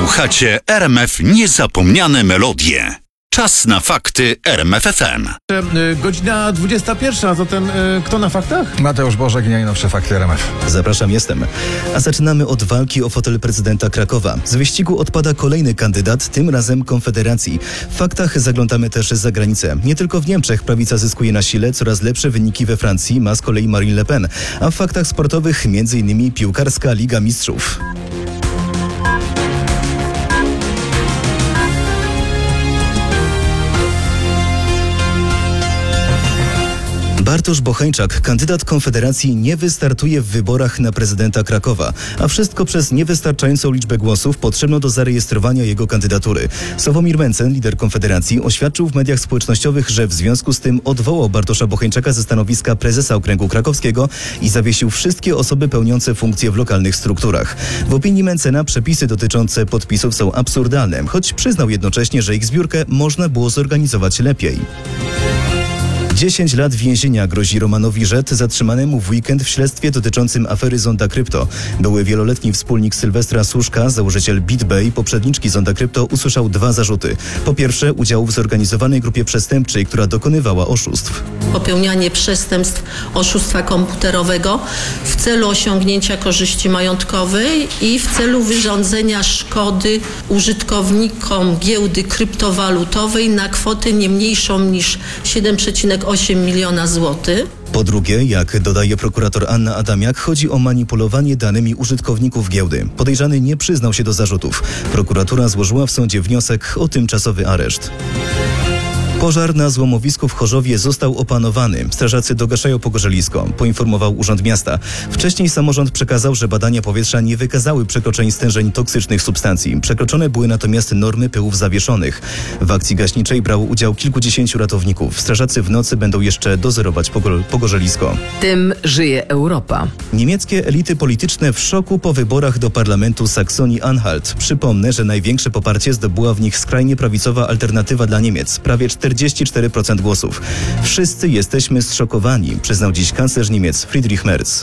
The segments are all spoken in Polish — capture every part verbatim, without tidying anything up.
Słuchacie R M F Niezapomniane Melodie. Czas na fakty R M F F M. Godzina dwudziesta pierwsza, zatem kto na faktach? Mateusz Bożek i najnowsze fakty R M F. Zapraszam, jestem. A zaczynamy od walki o fotel prezydenta Krakowa. Z wyścigu odpada kolejny kandydat, tym razem Konfederacji. W faktach zaglądamy też za granicę. Nie tylko w Niemczech prawica zyskuje na sile, coraz lepsze wyniki we Francji ma z kolei Marine Le Pen. A w faktach sportowych między innymi piłkarska Liga Mistrzów. Bartosz Bocheńczak, kandydat Konfederacji, nie wystartuje w wyborach na prezydenta Krakowa, a wszystko przez niewystarczającą liczbę głosów potrzebną do zarejestrowania jego kandydatury. Sławomir Mencen, lider Konfederacji, oświadczył w mediach społecznościowych, że w związku z tym odwołał Bartosza Bocheńczaka ze stanowiska prezesa Okręgu Krakowskiego i zawiesił wszystkie osoby pełniące funkcje w lokalnych strukturach. W opinii Mencena przepisy dotyczące podpisów są absurdalne, choć przyznał jednocześnie, że ich zbiórkę można było zorganizować lepiej. dziesięć lat więzienia grozi Romanowi Rzet, zatrzymanemu w weekend w śledztwie dotyczącym afery Zonda Krypto. Były wieloletni wspólnik Sylwestra Suszka, założyciel BitBay, poprzedniczki Zonda Krypto, usłyszał dwa zarzuty. Po pierwsze, udział w zorganizowanej grupie przestępczej, która dokonywała oszustw. Popełnianie przestępstw oszustwa komputerowego w celu osiągnięcia korzyści majątkowej i w celu wyrządzenia szkody użytkownikom giełdy kryptowalutowej na kwotę nie mniejszą niż siedem przecinek osiem miliona złotych. Po drugie, jak dodaje prokurator Anna Adamiak, chodzi o manipulowanie danymi użytkowników giełdy. Podejrzany nie przyznał się do zarzutów. Prokuratura złożyła w sądzie wniosek o tymczasowy areszt. Pożar na złomowisku w Chorzowie został opanowany. Strażacy dogaszają pogorzelisko, poinformował Urząd Miasta. Wcześniej samorząd przekazał, że badania powietrza nie wykazały przekroczeń stężeń toksycznych substancji. Przekroczone były natomiast normy pyłów zawieszonych. W akcji gaśniczej brało udział kilkudziesięciu ratowników. Strażacy w nocy będą jeszcze dozorować pogo- pogorzelisko. Tym żyje Europa. Niemieckie elity polityczne w szoku po wyborach do parlamentu Saksonii-Anhalt. Przypomnę, że największe poparcie zdobyła w nich skrajnie prawicowa Alternatywa dla Niemiec. Prawie czterdzieści cztery procent głosów. Wszyscy jesteśmy zszokowani, przyznał dziś kanclerz Niemiec Friedrich Merz.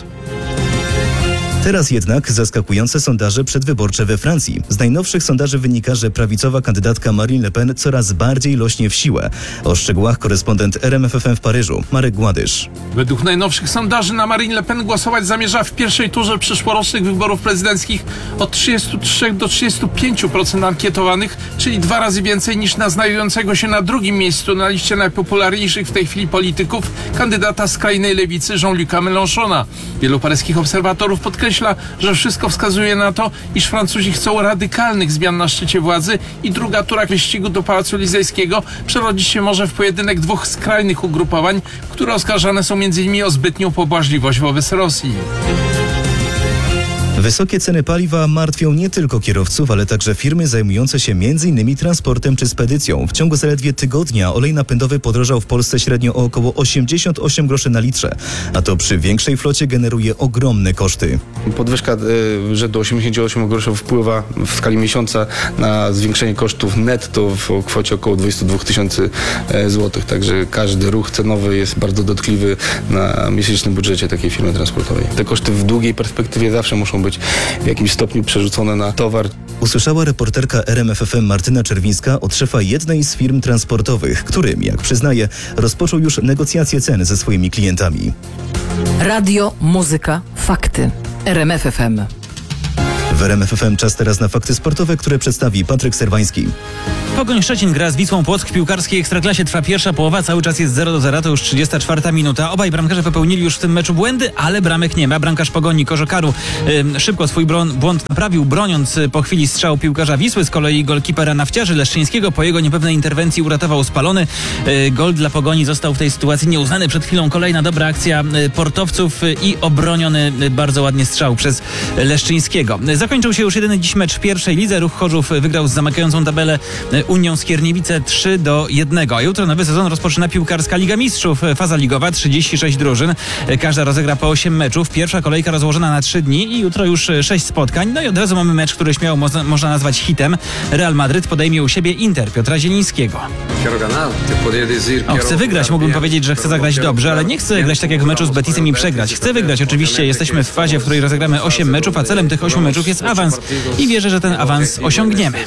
Teraz jednak zaskakujące sondaże przedwyborcze we Francji. Z najnowszych sondaży wynika, że prawicowa kandydatka Marine Le Pen coraz bardziej lośnie w siłę. O szczegółach korespondent R M F F M w Paryżu, Marek Gładysz. Według najnowszych sondaży na Marine Le Pen głosować zamierza w pierwszej turze przyszłorocznych wyborów prezydenckich od trzydziestu trzech do trzydziestu pięciu procent ankietowanych, czyli dwa razy więcej niż na znajdującego się na drugim miejscu na liście najpopularniejszych w tej chwili polityków, kandydata skrajnej lewicy Jean-Luca Mélenchona. Wielu paryskich obserwatorów podkreśla, że wszystko wskazuje na to, iż Francuzi chcą radykalnych zmian na szczycie władzy i druga tura wyścigu do Pałacu Elizejskiego przerodzić się może w pojedynek dwóch skrajnych ugrupowań, które oskarżane są między innymi o zbytnią pobłażliwość wobec Rosji. Wysokie ceny paliwa martwią nie tylko kierowców, ale także firmy zajmujące się między innymi transportem czy spedycją. W ciągu zaledwie tygodnia olej napędowy podrożał w Polsce średnio o około osiemdziesiąt osiem groszy na litrze, a to przy większej flocie generuje ogromne koszty. Podwyżka y, rzędu osiemdziesiąt osiem groszy wpływa w skali miesiąca na zwiększenie kosztów netto w kwocie około dwadzieścia dwa tysięcy złotych, także każdy ruch cenowy jest bardzo dotkliwy na miesięcznym budżecie takiej firmy transportowej. Te koszty w długiej perspektywie zawsze muszą być być w jakimś stopniu przerzucone na towar. Usłyszała reporterka R M F F M Martyna Czerwińska od szefa jednej z firm transportowych, którym, jak przyznaje, rozpoczął już negocjacje cen ze swoimi klientami. Radio, muzyka, fakty. R M F F M. W R M F F M czas teraz na fakty sportowe, które przedstawi Patryk Serwański. Pogoń Szczecin gra z Wisłą Płock w piłkarskiej Ekstraklasie. Trwa pierwsza połowa, cały czas jest zero do zera, to już trzydziesta czwarta minuta. Obaj bramkarze popełnili już w tym meczu błędy, ale bramek nie ma. Bramkarz Pogoni Kożokaru yy, szybko swój bron, błąd naprawił, broniąc po chwili strzału piłkarza Wisły. Z kolei golkipera Nawciarzy Leszczyńskiego po jego niepewnej interwencji uratował spalony. Yy, gol dla Pogoni został w tej sytuacji nieuznany. Przed chwilą kolejna dobra akcja yy, portowców yy, i obroniony yy, bardzo ładnie strzał przez Leszczyńskiego. Yy, zakończył się już jedyny dziś mecz w pierwszej lidze. Ruch Chorzów wygrał z zamykającą tabelę yy, Unią Skierniewice trzy do jednego. A jutro nowy sezon rozpoczyna piłkarska Liga Mistrzów. Faza ligowa, trzydzieści sześć drużyn. Każda rozegra po osiem meczów. Pierwsza kolejka rozłożona na trzy dni i jutro już sześć spotkań. No i od razu mamy mecz, który śmiało mo- można nazwać hitem. Real Madryt podejmie u siebie Inter Piotra Zielińskiego. O, chcę wygrać, mógłbym powiedzieć, że chcę zagrać dobrze, ale nie chcę grać tak jak w meczu z Betisem i przegrać. Chcę wygrać. Oczywiście jesteśmy w fazie, w której rozegramy osiem meczów, a celem tych ośmiu meczów jest awans i wierzę, że ten awans osiągniemy.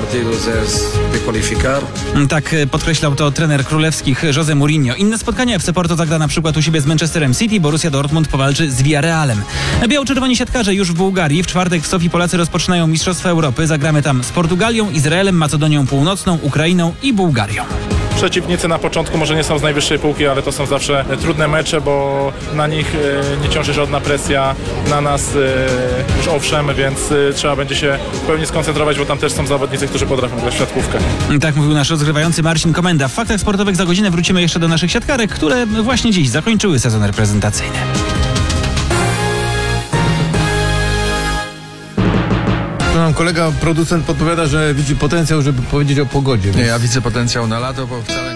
Tak podkreślał to trener królewskich Jose Mourinho. Inne spotkania F C Porto zagra na przykład u siebie z Manchesterem City, Borussia Dortmund powalczy z Villarrealem. Biało-czerwoni siatkarze już w Bułgarii. W czwartek w Sofii Polacy rozpoczynają Mistrzostwa Europy. Zagramy tam z Portugalią, Izraelem, Macedonią Północną, Ukrainą i Bułgarią. Przeciwnicy na początku może nie są z najwyższej półki, ale to są zawsze trudne mecze, bo na nich nie ciąży żadna presja, na nas już owszem, więc trzeba będzie się w pełni skoncentrować, bo tam też są zawodnicy, którzy potrafią grać w siatkówkę. Tak mówił nasz rozgrywający Marcin Komenda. W faktach sportowych za godzinę wrócimy jeszcze do naszych siatkarek, które właśnie dziś zakończyły sezon reprezentacyjny. Nam kolega producent podpowiada, że widzi potencjał, żeby powiedzieć o pogodzie. Nie, ja widzę potencjał na lato, bo wcale